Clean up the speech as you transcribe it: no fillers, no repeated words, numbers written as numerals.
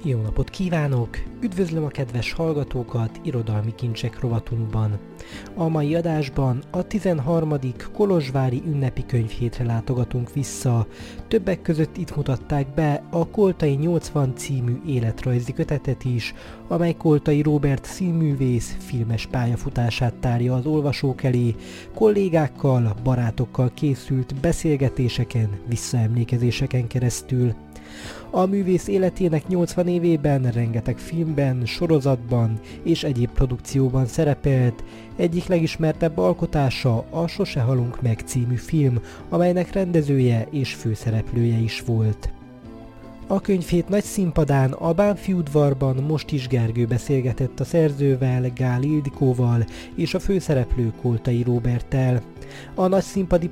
Jó napot kívánok! Üdvözlöm a kedves hallgatókat Irodalmi Kincsek rovatunkban. A mai adásban a 13. kolozsvári ünnepi könyvhétre látogatunk vissza. Többek között itt mutatták be a Koltai 80 című életrajzi kötetet is, amely Koltai Róbert színművész filmes pályafutását tárja az olvasók elé, kollégákkal, barátokkal készült beszélgetéseken, visszaemlékezéseken keresztül. A művész életének 80 évében rengeteg filmben, sorozatban és egyéb produkcióban szerepelt. Egyik legismertebb alkotása a Sose halunk meg című film, amelynek rendezője és főszereplője is volt. A könyvhét nagy színpadán a Bánffy udvarban Mostis Gergő beszélgetett a szerzővel, Gál Ildikóval és a főszereplő Koltai Róberttel. A nagy színpadi